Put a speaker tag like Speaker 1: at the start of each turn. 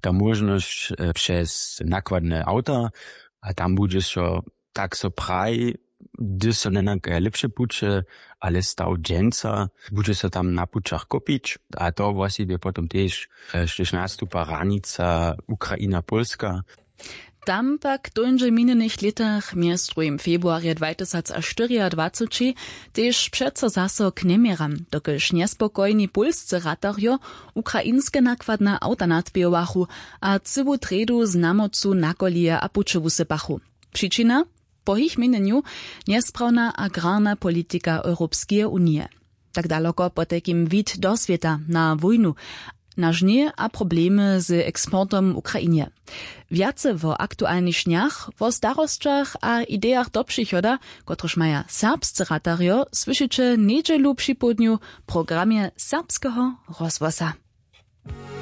Speaker 1: ta możność przez nakładne auta, a tam będzie so tak so praj, gdy so nenake lepsze pucze, ale stał dżęca, będzie so tam na puczach kopić, a to właściwie potem też, gdyż nastupa ranica Ukraina-Polska.
Speaker 2: Tam pak dojdzie minionych letach mjez 2. februarja 2024 też przeco zaso k nemieram, dokelž niespokojni polscy ratarjo ukraińskie nakładne auta nadbiewachu, a cywu tredu z namocu nakolije a pucze wusypachu. Przyczyna? Po ich mieniu niesprawna agrarna polityka Europejskiej Unii. Tak daleko po takim wid do świata na wojnu, na żnie a problemy z eksportem Ukrainie. Wiace wo aktualnych dniach, wo starostkach a ideach do przychoda, kotreż maja serbscy ratarjo, słyszycie niedzielu przy południu w programie Serbskiego rozwosa.